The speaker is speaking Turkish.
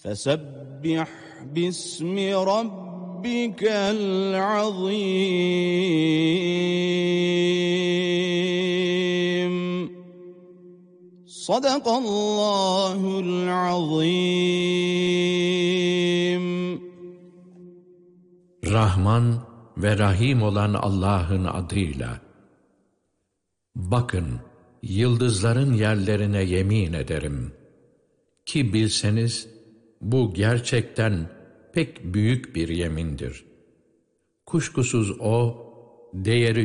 فَسَبِّحْ بِاسْمِ رَبِّكَ الْعَظِيمِ. Sadakallahul azim. Rahman ve Rahim olan Allah'ın adıyla. Bakın, yıldızların yerlerine yemin ederim. Ki bilseniz, bu gerçekten pek büyük bir yemindir. Kuşkusuz o, değeri